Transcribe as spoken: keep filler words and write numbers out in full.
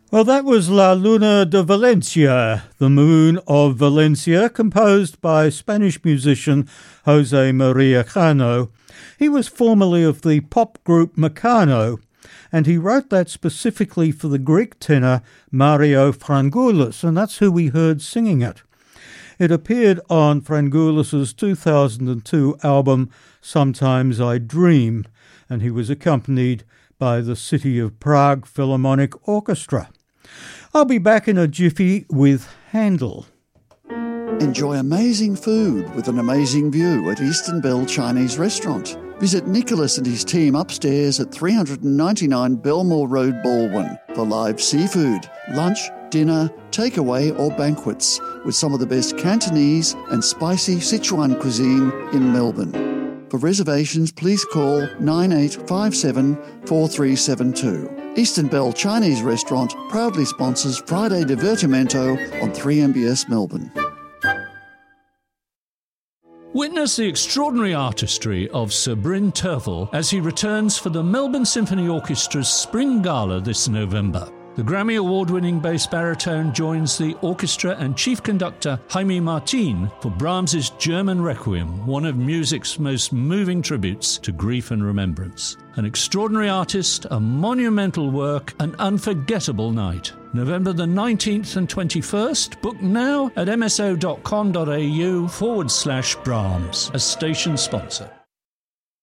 Well, that was La Luna de Valencia, The Moon of Valencia, composed by Spanish musician Jose Maria Cano. He was formerly of the pop group Mecano, and he wrote that specifically for the Greek tenor Mario Frangoulis, and that's who we heard singing it. It appeared on Frangoulis's two thousand two album Sometimes I Dream, and he was accompanied by the City of Prague Philharmonic Orchestra. I'll be back in a jiffy with Handel. Enjoy amazing food with an amazing view at Eastern Bell Chinese Restaurant. Visit Nicholas and his team upstairs at three ninety-nine Belmore Road, Baldwin for live seafood, lunch, dinner, takeaway or banquets with some of the best Cantonese and spicy Sichuan cuisine in Melbourne. For reservations, please call nine eight five seven, four three seven two. Eastern Bell Chinese Restaurant proudly sponsors Friday Divertimento on three M B S Melbourne. Witness the extraordinary artistry of Sir Bryn Terfel as he returns for the Melbourne Symphony Orchestra's Spring Gala this November. The Grammy Award-winning bass baritone joins the orchestra and chief conductor Jaime Martin for Brahms's German Requiem, one of music's most moving tributes to grief and remembrance. An extraordinary artist, a monumental work, an unforgettable night. November the nineteenth and twenty-first. Book now at mso.com.au forward slash Brahms, a station sponsor.